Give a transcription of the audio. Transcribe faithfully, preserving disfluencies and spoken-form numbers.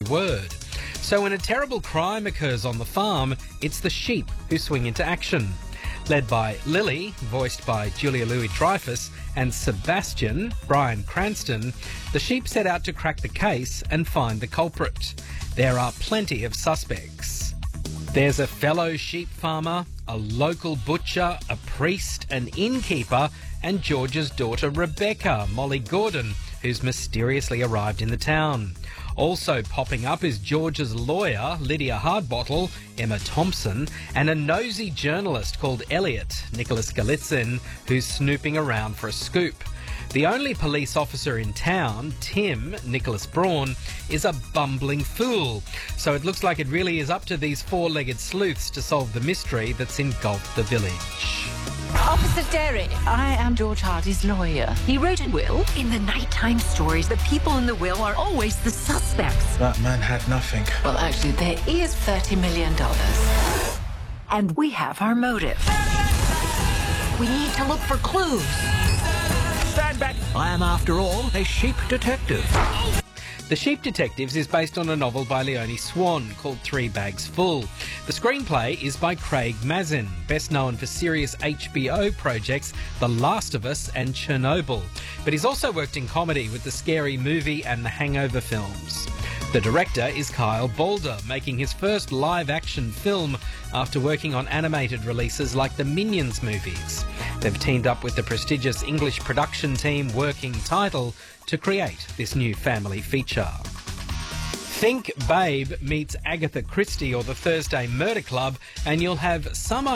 word. So when a terrible crime occurs on the farm, it's the sheep who swing into action. Led by Lily, voiced by Julia Louis-Dreyfus, and Sebastian, Bryan Cranston, the sheep set out to crack the case and find the culprit. There are plenty of suspects. There's a fellow sheep farmer, a local butcher, a priest, an innkeeper, and George's daughter Rebecca, Molly Gordon, who's mysteriously arrived in the town. Also popping up is George's lawyer, Lydia Hardbottle, Emma Thompson, and a nosy journalist called Elliot, Nicholas Galitzin, who's snooping around for a scoop. The only police officer in town, Tim, Nicholas Braun, is a bumbling fool. So it looks like it really is up to these four-legged sleuths to solve the mystery that's engulfed the village. Officer Derry, I am George Hardy's lawyer. He wrote a will. In the nighttime stories, the people in the will are always the suspects. That man had nothing. Well, actually, there is thirty million dollars. And we have our motive. We need to look for clues. Stand back. I am, after all, a sheep detective. The Sheep Detectives is based on a novel by Leonie Swan called Three Bags Full. The screenplay is by Craig Mazin, best known for serious H B O projects The Last of Us and Chernobyl. But he's also worked in comedy with the Scary Movie and the Hangover films. The director is Kyle Balder, making his first live-action film after working on animated releases like the Minions movies. They've teamed up with the prestigious English production team Working Title to create this new family feature. Think Babe meets Agatha Christie or the Thursday Murder Club, and you'll have some